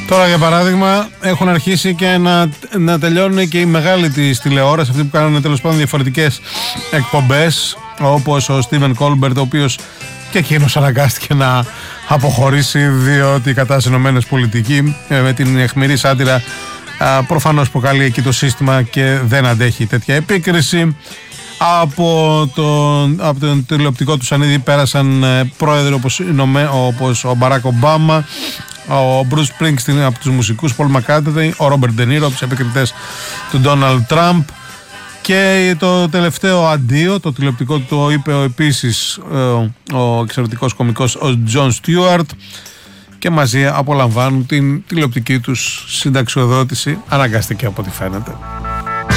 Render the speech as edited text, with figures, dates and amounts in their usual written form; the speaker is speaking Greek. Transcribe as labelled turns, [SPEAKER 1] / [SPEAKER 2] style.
[SPEAKER 1] Τώρα για παράδειγμα έχουν αρχίσει και να τελειώνουν και οι μεγάλοι της τηλεόρασης, αυτοί που κάνουν τέλος πάντων διαφορετικές εκπομπές, όπως ο Στίβεν Κόλμπερτ, ο οποίος και εκείνος αναγκάστηκε να αποχωρήσει διότι η κατάσταση πολιτική με την αιχμηρή σάτυρα προφανώς προκαλεί εκεί το σύστημα και δεν αντέχει τέτοια επίκριση. Από τον τηλεοπτικό του σανίδι πέρασαν πρόεδροι όπως ο Μπαράκ Ομπάμα, ο Μπρους Σπρίνγκστιν από τους μουσικούς, Πολ Μακκάρτνεϊ, ο Ρόμπερτ Ντενίρο από τους επικριτές του Ντόναλντ Τραμπ. Και το τελευταίο αντίο, το τηλεοπτικό του το είπε επίσης ο εξαιρετικός κωμικός ο Τζον Στιούαρτ, και μαζί απολαμβάνουν την τηλεοπτική τους συνταξιοδότηση, αναγκαστική από ό,τι φαίνεται.